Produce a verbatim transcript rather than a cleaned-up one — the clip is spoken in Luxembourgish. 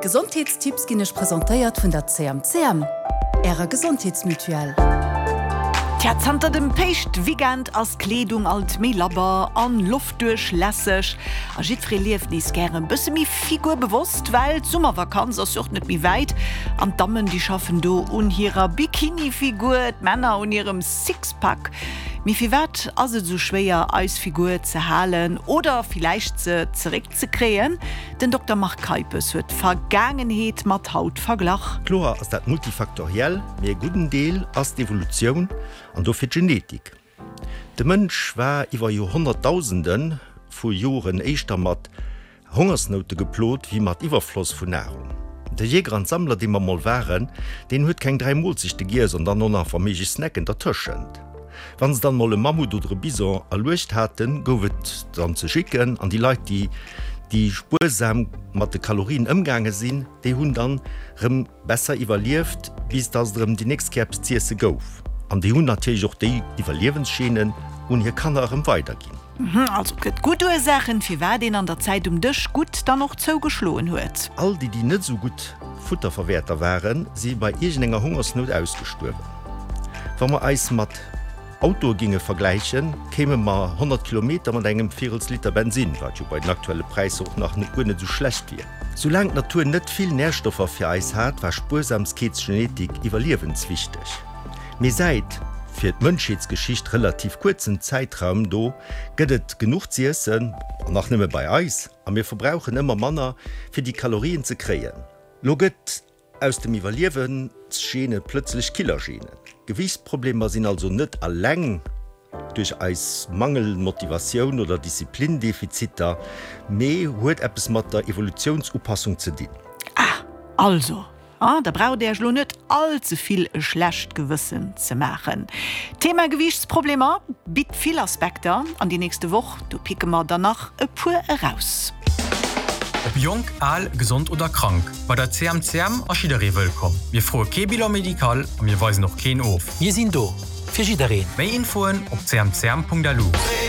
Gesundheitstipps ginech präsentéiert vun der C M C M, Äre Gesundheitsmutuell. Zanter dem Pecht wiegend als Kleidung alt Melaber an Luft durchlässig. A jitre lief nies gerne bësse mi Figur bewusst, weil Sommervakanz as sucht net mi weit. An Damen die schaffen do un ihrer Bikini-Figur, Männer un ihrem Sixpack. Mi fi wat as so schwer als Figur ze halen oder vielleicht ze zurück zu kreen. Den Doktor Mark Kuipers huet Vergangenheet mat Haut verglach. Klar as dat multifaktoriell mé guten Deel as d'Evolution an do fir Genetik. De Mënsch war iwwer Jahrhunderttausenden vu Joren eichter mat Hungersnote geplot wie mat Iwerfloss vu Nahrung. De Jäger an Sammler, die man mal waren, den huet kein drei Molsichte Gier, sondern nur nach vermegi Snack in der Tschend. Wanns dann mal e Mammut oder Bison erlucht hatten, gowet dann ze schicken an die Leute, die die spursam mat de Kalorien ëmgange sinn, de hun dann rem besser evaluiert, bis das rem die nächst Kerps ziese gouf. An die hun natürlich auch die die Verlebensschenen und hier kann er weitergehen. Mhm, also gëtt gut Ursachen fir wer den an der Zeit um Dich gut dann noch zougeschloen huet. All die die net so gut Futterverwerter waren, sie bei irgendeiner Hungersnot ausgestorben. Wenn man eis mat Auto ginge vergleichen, käme man hundert Kilometer mit engem vierzig Liter Benzin, was bei den aktuellen Preis auch nach net nicht so schlecht wird. Solange die Natur nicht viel Nährstoffe für Eis hat, war Spursamkeitsgenetik überlebenswichtig. Mir seit für die Menschheitsgeschichte relativ kurzen Zeitraum do gëtt genug zu essen, nach nimme bei Eis, und wir verbrauchen immer Manner für die Kalorien zu kreieren. Lo gëtt aus dem Evaluieren Schene plötzlich Killergene. Gewichtsprobleme sind also nicht allein durch als Mangel, Motivation oder Disziplindefiziter, mehr huet etwas mit der Evolutionsupassung zu dienen. Ah, also, ah, da braucht der schon nicht allzu viel schlecht Gewissen zu machen. Thema Gewichtsprobleme bietet viele Aspekte. An die nächste Woche, du picken wir danach ein paar raus. Ob jung, alt, gesund oder krank, bei der C M C M aschidere willkommen. Wir frohe Kebilo Medikal und wir weisen noch keinen auf. Wir sind do, für Schiedereen. Mehr Infoen auf c m c m punkt d l u.